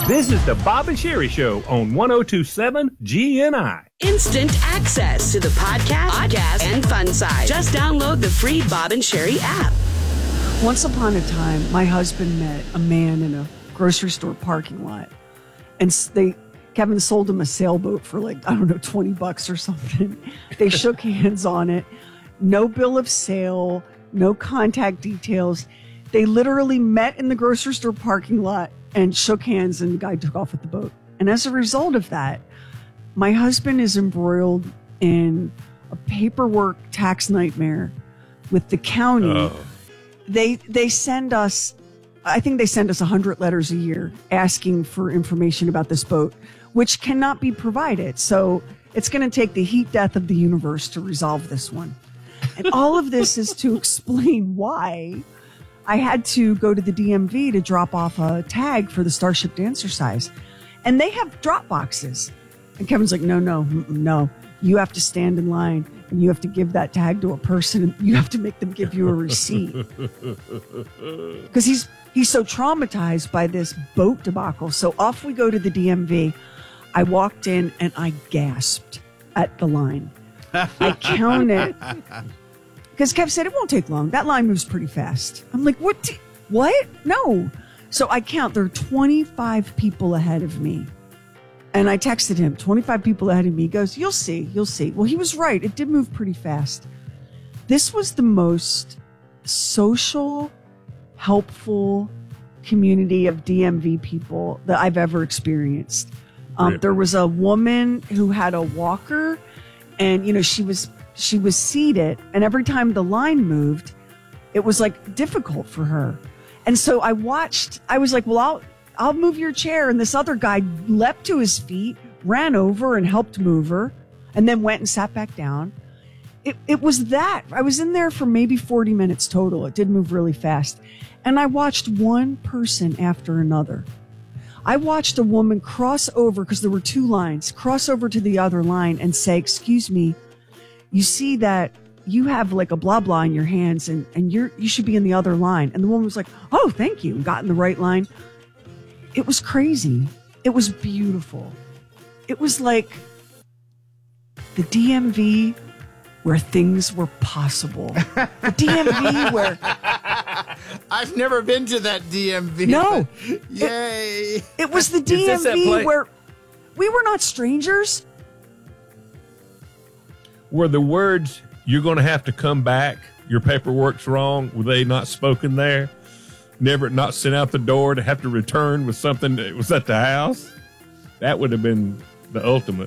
This is the Bob and Sherry Show on 102.7 GNI. Instant access to the podcast, and fun side. Just download the free Bob and Sherry app. Once upon a time, my husband met a man in a grocery store parking lot. And Kevin sold him a sailboat for $20 or something. They shook hands on it. No bill of sale, no contact details. They literally met in the grocery store parking lot and shook hands, and the guy took off with the boat. And as a result of that, my husband is embroiled in a paperwork tax nightmare with the county. Oh. They send us, I think they send us 100 letters a year asking for information about this boat, which cannot be provided. So it's going to take the heat death of the universe to resolve this one. And all of this is to explain why I had to go to the DMV to drop off a tag for the Starship Dancercise. And they have drop boxes. And Kevin's like, no. You have to stand in line and you have to give that tag to a person. And you have to make them give you a receipt. Because he's so traumatized by this boat debacle. So off we go to the DMV. I walked in and I gasped at the line. I counted. Because Kev said it won't take long. That line moves pretty fast. I'm like, what? No. So I count. There are 25 people ahead of me. And I texted him, 25 people ahead of me. He goes, you'll see. Well, he was right. It did move pretty fast. This was the most social, helpful community of DMV people that I've ever experienced. There was a woman who had a walker, and, she was seated, and every time the line moved, it was difficult for her. And so I was like, well, I'll move your chair. And this other guy leapt to his feet, ran over and helped move her, and then went and sat back down. It was that. I was in there for maybe 40 minutes total. It did move really fast. And I watched one person after another. I watched a woman cross over, because there were two lines, cross over to the other line and say, excuse me, you see that you have a blah blah in your hands and you should be in the other line. And the woman was like, oh, thank you, and got in the right line. It was crazy. It was beautiful. It was like the DMV where things were possible. The DMV where... I've never been to that DMV. No. Yay. It was the DMV where we were not strangers. Were the words, you're going to have to come back, your paperwork's wrong, were they not spoken there? Never not sent out the door to have to return with something that was at the house? That would have been the ultimate.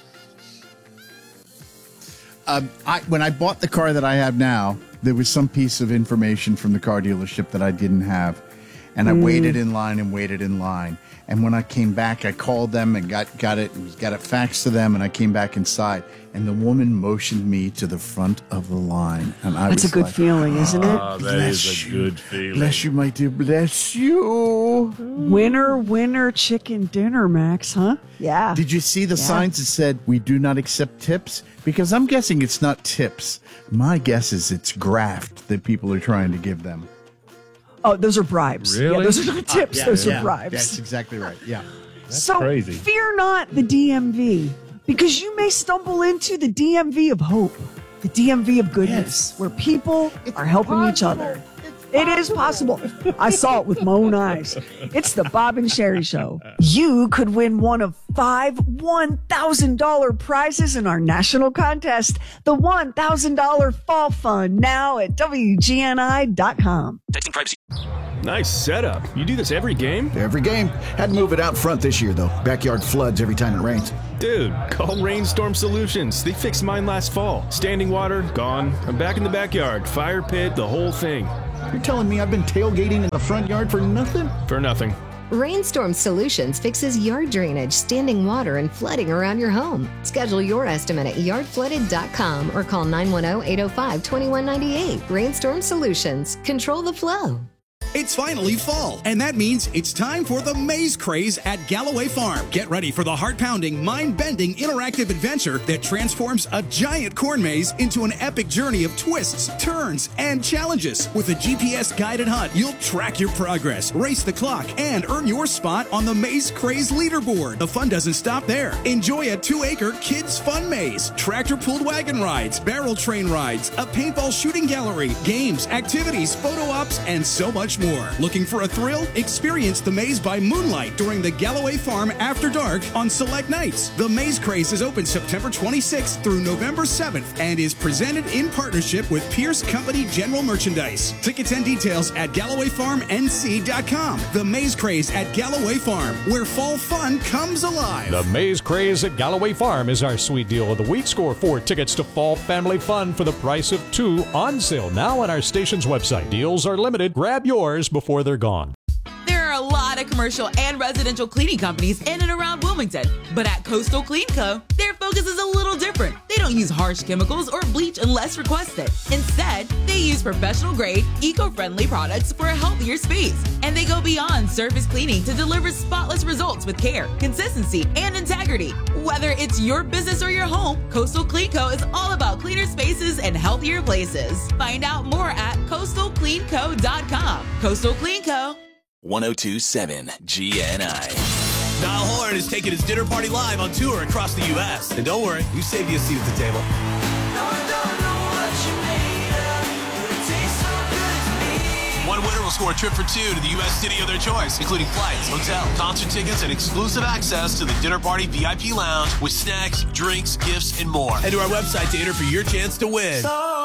When I bought the car that I have now, there was some piece of information from the car dealership that I didn't have. And I waited in line. And when I came back, I called them and got it faxed to them, and I came back inside. And the woman motioned me to the front of the line. And That's a good feeling, isn't it? Oh, that is a good feeling. Bless you, my dear. Bless you. Winner, chicken dinner, Max, huh? Yeah. Did you see the signs that said, we do not accept tips? Because I'm guessing it's not tips. My guess is it's graft that people are trying to give them. Oh, those are bribes. Really? Yeah, those are not tips. Those are bribes. That's exactly right. Yeah. That's crazy. Fear not the DMV, because you may stumble into the DMV of hope, the DMV of goodness, where people are helping each other. It is possible. I saw it with my own eyes. It's the Bob and Sherry Show. You could win one of 5 $1,000 prizes in our national contest, the $1,000 Fall Fund, now at WGNI.com. Texting privacy. Nice setup. You do this every game? Every game. Had to move it out front this year, though. Backyard floods every time it rains. Dude, call Rainstorm Solutions. They fixed mine last fall. Standing water, gone. I'm back in the backyard. Fire pit, the whole thing. You're telling me I've been tailgating in the front yard for nothing? For nothing. Rainstorm Solutions fixes yard drainage, standing water, and flooding around your home. Schedule your estimate at yardflooded.com or call 910-805-2198. Rainstorm Solutions. Control the flow. It's finally fall, and that means it's time for the Maze Craze at Galloway Farm. Get ready for the heart-pounding, mind-bending, interactive adventure that transforms a giant corn maze into an epic journey of twists, turns, and challenges. With a GPS-guided hunt, you'll track your progress, race the clock, and earn your spot on the Maze Craze leaderboard. The fun doesn't stop there. Enjoy a 2-acre kids' fun maze, tractor-pulled wagon rides, barrel train rides, a paintball shooting gallery, games, activities, photo ops, and so much more. Looking for a thrill? Experience the maze by moonlight during the Galloway Farm After Dark on select nights. The Maze Craze is open September 26th through November 7th and is presented in partnership with Pierce Company General Merchandise. Tickets and details at GallowayFarmNC.com. The Maze Craze at Galloway Farm, where fall fun comes alive. The Maze Craze at Galloway Farm is our sweet deal of the week. Score 4 tickets to fall family fun for the price of 2, on sale now on our station's website. Deals are limited. Grab yours before they're gone. There are a lot of commercial and residential cleaning companies in and around Wilmington, but at Coastal Clean Co., their focus is a little different. They don't use harsh chemicals or bleach unless requested. Instead, they use professional-grade, eco-friendly products for a healthier space. And they go beyond surface cleaning to deliver spotless results with care, consistency, and integrity. Whether it's your business or your home, Coastal Clean Co. is all about cleaner spaces and healthier places. Find out more at coastalcleanco.com. Coastal Clean Co. 102.7 GNI. Niall Horan is taking his dinner party live on tour across the U.S. And don't worry, we saved you a seat at the table. One winner will score a trip for 2 to the U.S. city of their choice, including flights, hotel, concert tickets, and exclusive access to the dinner party VIP lounge with snacks, drinks, gifts, and more. Head to our website to enter for your chance to win.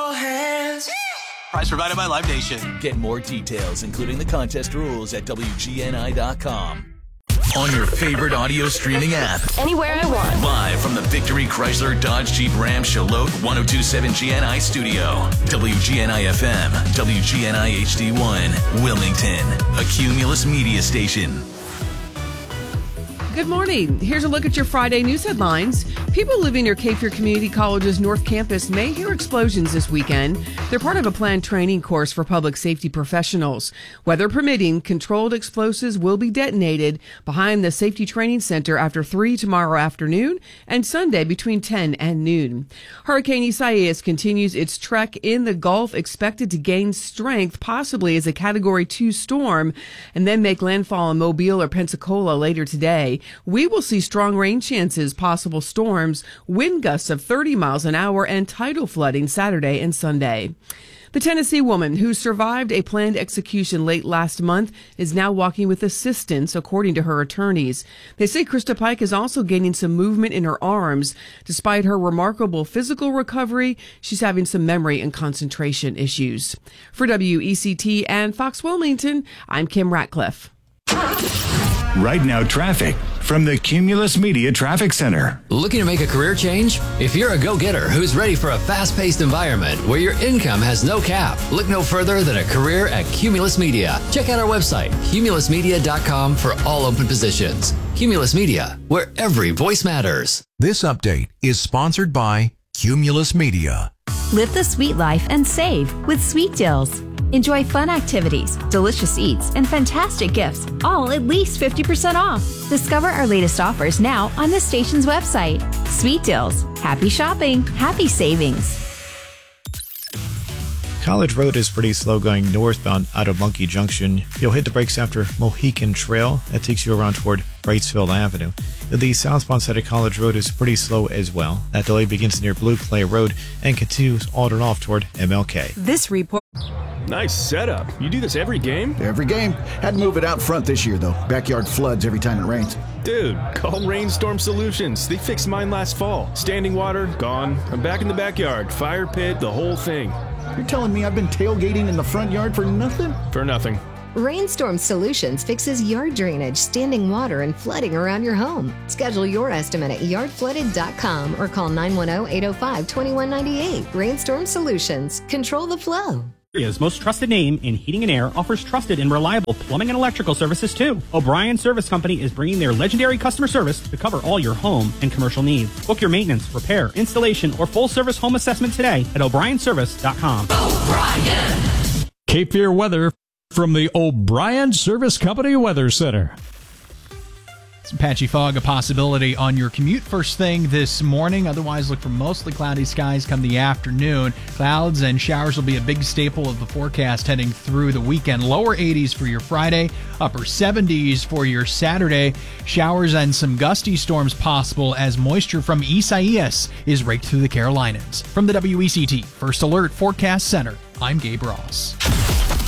Prize provided by Live Nation. Get more details, including the contest rules, at WGNI.com. On your favorite audio streaming app. Anywhere I want. Live from the Victory Chrysler Dodge Jeep Ram Charlotte 102.7 GNI studio. WGNI FM, WGNI HD1, Wilmington, a Cumulus media station. Good morning. Here's a look at your Friday news headlines. People living near Cape Fear Community College's North Campus may hear explosions this weekend. They're part of a planned training course for public safety professionals. Weather permitting, controlled explosives will be detonated behind the Safety Training Center after 3 tomorrow afternoon and Sunday between 10 and noon. Hurricane Isaias continues its trek in the Gulf, expected to gain strength, possibly as a Category 2 storm, and then make landfall in Mobile or Pensacola later today. We will see strong rain chances, possible storms, wind gusts of 30 miles an hour, and tidal flooding Saturday and Sunday. The Tennessee woman who survived a planned execution late last month is now walking with assistance, according to her attorneys. They say Krista Pike is also gaining some movement in her arms. Despite her remarkable physical recovery, she's having some memory and concentration issues. For WECT and Fox Wilmington, I'm Kim Ratcliffe. Right now, traffic from the Cumulus Media Traffic Center. Looking to make a career change? If you're a go-getter who's ready for a fast-paced environment where your income has no cap, look no further than a career at Cumulus Media. Check out our website, cumulusmedia.com, for all open positions. Cumulus Media, where every voice matters. This update is sponsored by Cumulus Media. Live the sweet life and save with Sweet Deals. Enjoy fun activities, delicious eats, and fantastic gifts, all at least 50% off. Discover our latest offers now on the station's website. Sweet Deals. Happy shopping, happy savings. College Road is pretty slow going northbound out of Monkey Junction. You'll hit the brakes after Mohican Trail. That takes you around toward Wrightsville Avenue. The southbound side of College Road is pretty slow as well. That delay begins near Blue Clay Road and continues on and off toward MLK. This report. Nice setup. You do this every game? Every game. Had to move it out front this year, though. Backyard floods every time it rains. Dude, call Rainstorm Solutions. They fixed mine last fall. Standing water, gone. I'm back in the backyard. Fire pit, the whole thing. You're telling me I've been tailgating in the front yard for nothing? For nothing. Rainstorm Solutions fixes yard drainage, standing water, and flooding around your home. Schedule your estimate at yardflooded.com or call 910-805-2198. Rainstorm Solutions. Control the flow. Aria's most trusted name in heating and air offers trusted and reliable plumbing and electrical services too. O'Brien Service Company is bringing their legendary customer service to cover all your home and commercial needs. Book your maintenance, repair, installation, or full service home assessment today at o'brienservice.com. O'Brien. Cape Fear weather. From the O'Brien Service Company Weather Center. Some patchy fog a possibility on your commute first thing this morning. Otherwise, look for mostly cloudy skies come the afternoon. Clouds and showers will be a big staple of the forecast heading through the weekend. Lower 80s for your Friday, upper 70s for your Saturday. Showers and some gusty storms possible as moisture from Isaias is raked through the Carolinas. From the WECT First Alert Forecast Center, I'm Gabe Ross.